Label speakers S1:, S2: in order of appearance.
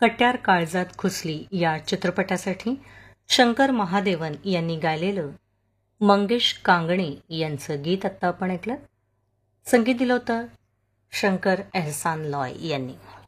S1: कट्यार काळजात खुसली या चित्रपटासाठी शंकर महादेवन यांनी गायलेलं मंगेश कांगणे यांचं गीत आत्ता आपण ऐकलं. संगीत दिलं होतं शंकर एहसान लॉय यांनी.